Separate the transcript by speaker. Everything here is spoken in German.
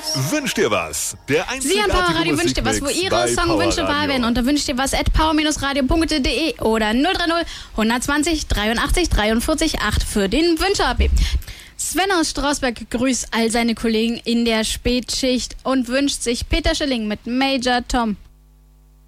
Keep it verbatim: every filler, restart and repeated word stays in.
Speaker 1: Wünsch dir was. Der
Speaker 2: Sie haben Power Radio Wünsch dir was, wo Ihre Songwünsche wahr werden. Unter wünsch dir was at power radio punkt de oder null drei null eins zwanzig dreiundachtzig dreiundvierzig acht für den Wünsche-A P. Sven aus Strausberg grüßt all seine Kollegen in der Spätschicht und wünscht sich Peter Schilling mit Major Tom.